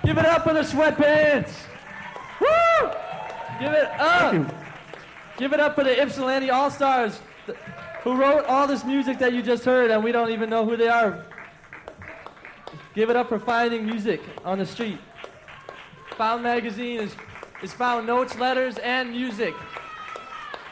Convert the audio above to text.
Give it up for the Sweatpants. Woo! Give it up. Give it up for the Ypsilanti All-Stars who wrote all this music that you just heard and we don't even know who they are. Give it up for finding music on the street. Found Magazine is found notes, letters, and music.